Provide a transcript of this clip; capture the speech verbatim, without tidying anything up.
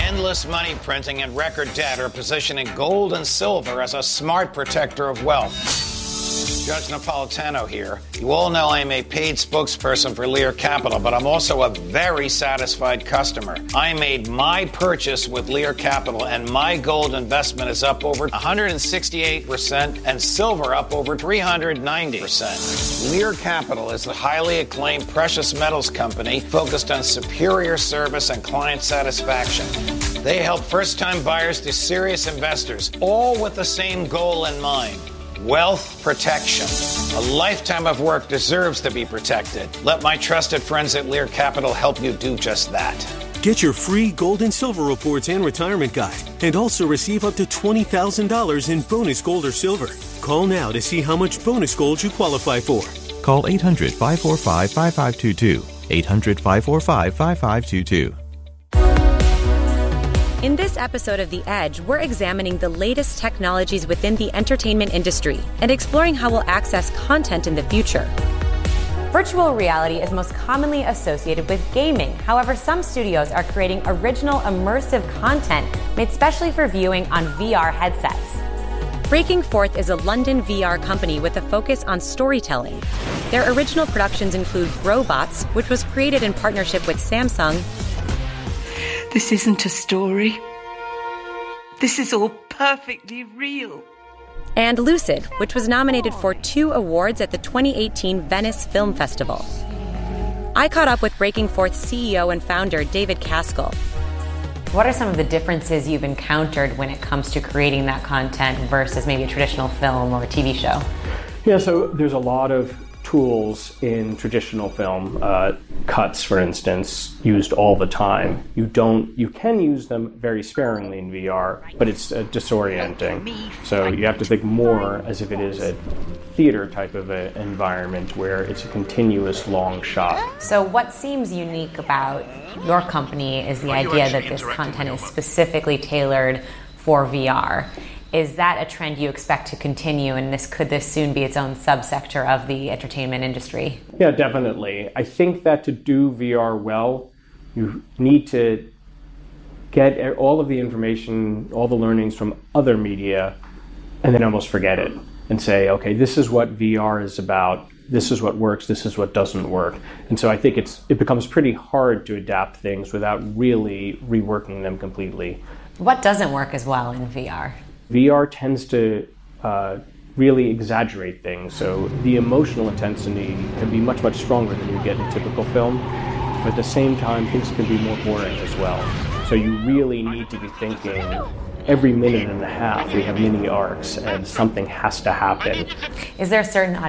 Endless money printing and record debt are positioning gold and silver as a smart protector of wealth. Judge Napolitano here. You all know I'm a paid spokesperson for Lear Capital, but I'm also a very satisfied customer. I made my purchase with Lear Capital, and my gold investment is up over one hundred sixty-eight percent and silver up over three hundred ninety percent. Lear Capital is a highly acclaimed precious metals company focused on superior service and client satisfaction. They help first-time buyers to serious investors, all with the same goal in mind. Wealth protection. A lifetime of work deserves to be protected. Let my trusted friends at Lear Capital help you do just that. Get your free gold and silver reports and retirement guide, and also receive up to twenty thousand dollars in bonus gold or silver. Call now to see how much bonus gold you qualify for. Call eight hundred, five four five, five five two two. eight hundred, five four five, five five two two. In this episode of The Edge, we're examining the latest technologies within the entertainment industry and exploring how we'll access content in the future. Virtual reality is most commonly associated with gaming. However, some studios are creating original immersive content made specially for viewing on V R headsets. Breaking Forth is a London V R company with a focus on storytelling. Their original productions include Growbots, which was created in partnership with Samsung. This isn't a story. This is all perfectly real. And Lucid, which was nominated for two awards at the twenty eighteen Venice Film Festival. I caught up with Breaking Forth C E O and founder David Caskell. What are some of the differences you've encountered when it comes to creating that content versus maybe a traditional film or a T V show? Yeah, so there's a lot of tools in traditional film, uh, cuts, for instance, used all the time. You don't, you can use them very sparingly in V R, but it's uh, disorienting. So you have to think more as if it is a theater type of a environment where it's a continuous long shot. So what seems unique about your company is the idea that this content is specifically tailored for V R. Is that a trend you expect to continue, and this could this soon be its own subsector of the entertainment industry? Yeah, definitely. I think that to do V R well, you need to get all of the information, all the learnings from other media, and then almost forget it and say, okay, this is what V R is about. This is what works. This is what doesn't work. And so I think it's it becomes pretty hard to adapt things without really reworking them completely. What doesn't work as well in V R? V R tends to uh, really exaggerate things, so the emotional intensity can be much, much stronger than you get in typical film, but at the same time, things can be more boring as well. So you really need to be thinking every minute and a half we have mini arcs and something has to happen. Is there a certain